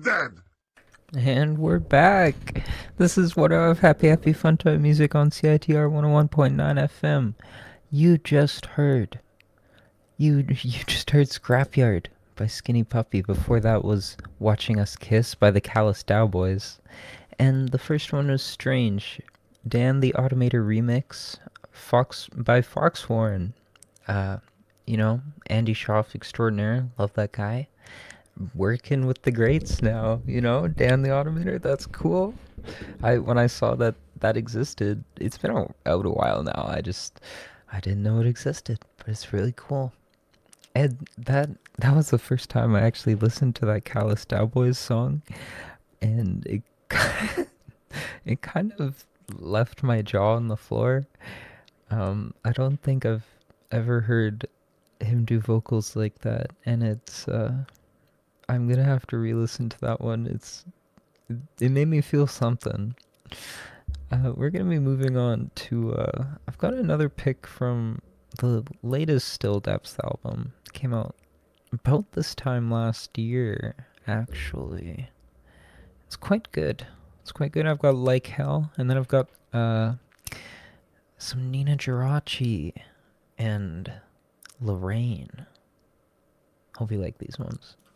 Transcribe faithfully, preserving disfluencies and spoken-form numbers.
Dead. And we're back. This is What Up, Happy Happy Fun Time Music on C I T R one oh one point nine F M. You just heard. You you just heard Scrapyard by Skinny Puppy. Before that was Watching Us Kiss by the Callous Cowboys. And the first one was Strange. Dan the Automator remix Fox by Foxhorn. Uh, you know, Andy Schaff extraordinaire. Love that guy. Working with the greats now, you know, Dan the Automator, that's cool. I when I saw that that existed, it's been out a while now. I just I didn't know it existed, but it's really cool. And that that was the first time I actually listened to that Callous Cowboys song, and it it kind of left my jaw on the floor. Um, I don't think I've ever heard him do vocals like that, and it's uh, I'm gonna have to re-listen to that one. It's it made me feel something. Uh, we're gonna be moving on to. Uh, I've got another pick from the latest Still Depths album. It came out about this time last year, actually. It's quite good. It's quite good. I've got Like Hell, and then I've got uh, some Nina Geraci and Lorraine. Hope you like these ones.